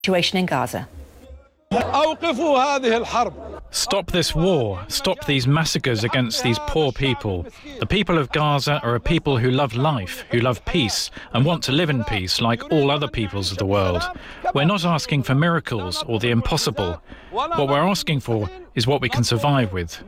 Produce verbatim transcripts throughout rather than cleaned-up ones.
situation in Gaza. Stop this war. Stop these massacres against these poor people. The people of Gaza are a people who love life, who love peace, and want to live in peace like all other peoples of the world. We're not asking for miracles or the impossible. What we're asking for is what we can survive with.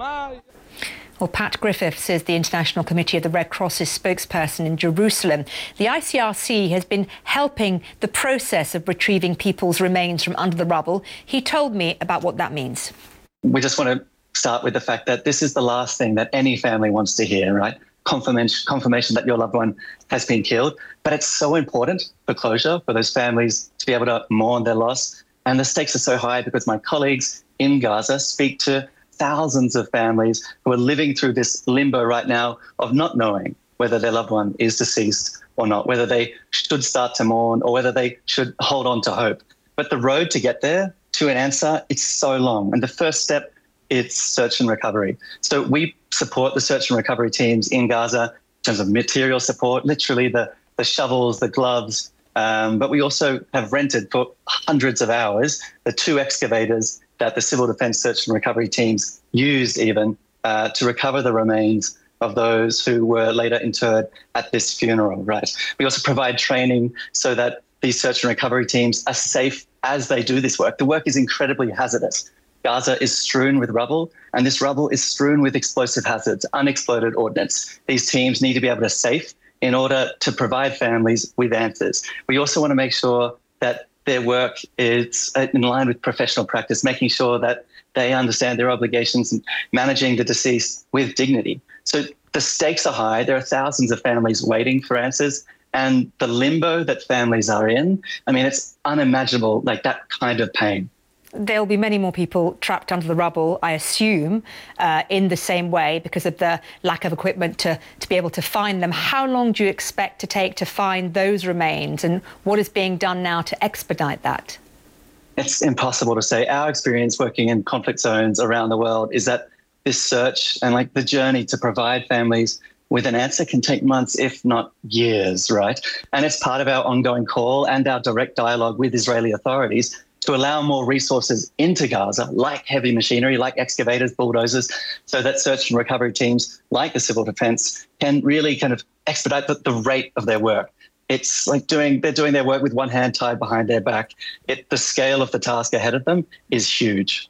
Well, Pat Griffiths is the International Committee of the Red Cross's spokesperson in Jerusalem. The I C R C has been helping the process of retrieving people's remains from under the rubble. He told me about what that means. We just want to start with the fact that this is the last thing that any family wants to hear, right? Confirmation, confirmation that your loved one has been killed. But it's so important for closure, for those families to be able to mourn their loss. And the stakes are so high because my colleagues in Gaza speak to thousands of families who are living through this limbo right now of not knowing whether their loved one is deceased or not, whether they should start to mourn or whether they should hold on to hope. But the road to get there, to an answer, it's so long. And the first step, it's search and recovery. So we support the search and recovery teams in Gaza in terms of material support, literally the, the shovels, the gloves, um, but we also have rented for hundreds of hours the two excavators that the Civil Defence Search and Recovery teams used even uh, to recover the remains of those who were later interred at this funeral, right? We also provide training so that these search and recovery teams are safe as they do this work. The work is incredibly hazardous. Gaza is strewn with rubble, and this rubble is strewn with explosive hazards, unexploded ordnance. These teams need to be able to safe in order to provide families with answers. We also want to make sure that their work is in line with professional practice, making sure that they understand their obligations and managing the deceased with dignity. So the stakes are high. There are thousands of families waiting for answers, and the limbo that families are in, I mean, it's unimaginable, like that kind of pain. There'll be many more people trapped under the rubble, I assume, uh, in the same way because of the lack of equipment to, to be able to find them. How long do you expect to take to find those remains, and what is being done now to expedite that? It's impossible to say. Our experience working in conflict zones around the world is that this search and like the journey to provide families with an answer can take months, if not years, right? And it's part of our ongoing call and our direct dialogue with Israeli authorities to allow more resources into Gaza, like heavy machinery, like excavators, bulldozers, so that search and recovery teams like the Civil Defence can really kind of expedite the, the rate of their work. It's like doing, they're doing their work with one hand tied behind their back. It, the scale of the task ahead of them is huge.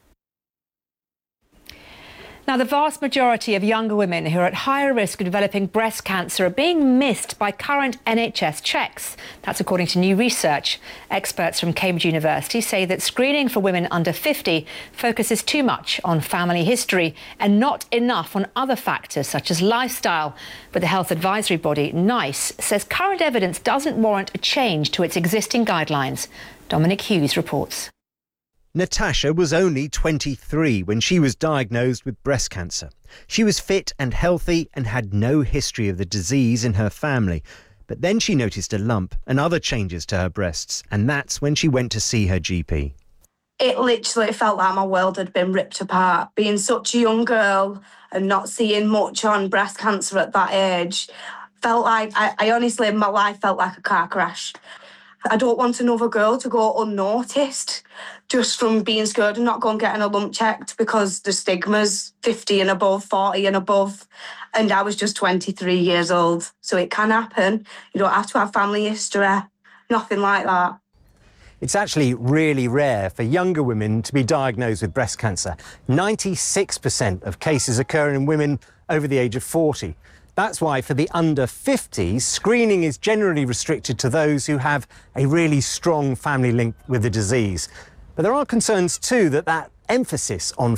Now, the vast majority of younger women who are at higher risk of developing breast cancer are being missed by current N H S checks. That's according to new research. Experts from Cambridge University say that screening for women under fifty focuses too much on family history and not enough on other factors such as lifestyle. But the health advisory body, NICE, says current evidence doesn't warrant a change to its existing guidelines. Dominic Hughes reports. Natasha was only twenty-three when she was diagnosed with breast cancer. She was fit and healthy and had no history of the disease in her family. But then she noticed a lump and other changes to her breasts, and that's when she went to see her G P. It literally felt like my world had been ripped apart. Being such a young girl and not seeing much on breast cancer at that age, felt like, I, I honestly, my life felt like a car crash. I don't want another girl to go unnoticed just from being scared and not going getting a lump checked because the stigma's fifty and above, forty and above. And I was just twenty-three years old. So it can happen. You don't have to have family history, nothing like that. It's actually really rare for younger women to be diagnosed with breast cancer. ninety-six percent of cases occur in women over the age of forty. That's why for the under fifties, screening is generally restricted to those who have a really strong family link with the disease. But there are concerns too that that emphasis on